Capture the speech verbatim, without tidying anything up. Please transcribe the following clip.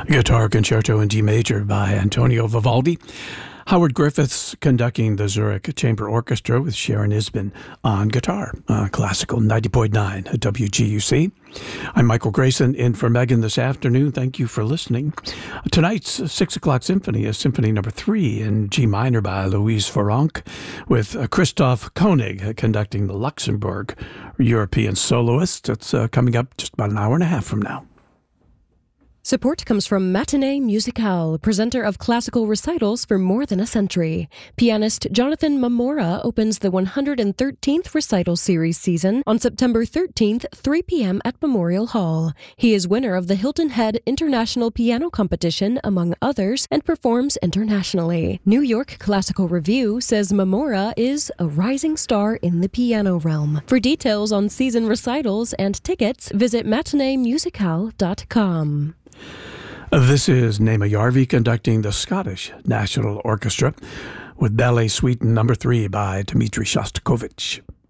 Guitar Concerto in D Major by Antonio Vivaldi. Howard Griffiths conducting the Zurich Chamber Orchestra with Sharon Isbin on guitar. Uh, classical ninety point nine at W G U C. I'm Michael Grayson in for Megan this afternoon. Thank you for listening. Tonight's six o'clock symphony is Symphony Number Three in G minor by Louise Farrenc, with uh, Christoph Koenig conducting the Luxembourg European soloist. It's uh, coming up just about an hour and a half from now. Support comes from Matinee Musicale, presenter of classical recitals for more than a century. Pianist Jonathan Mamora opens the one hundred thirteenth recital series season on September thirteenth, three p.m. at Memorial Hall. He is winner of the Hilton Head International Piano Competition, among others, and performs internationally. New York Classical Review says Mamora is a rising star in the piano realm. For details on season recitals and tickets, visit matinee musicale dot com. This is Naima Järvi conducting the Scottish National Orchestra with Ballet Suite Number Three by Dmitri Shostakovich.